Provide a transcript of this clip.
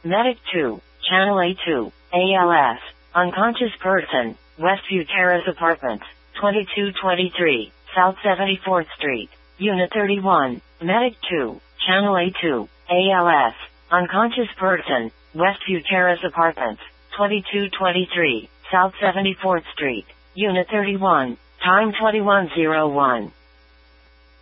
Medic 2, Channel A2, ALS, unconscious person, Westview Terrace Apartments, 2223, South 74th Street, Unit 31, Medic 2, Channel A2, ALS, unconscious person, Westview Terrace Apartments, 2223, South 74th Street, Unit 31, time 2101.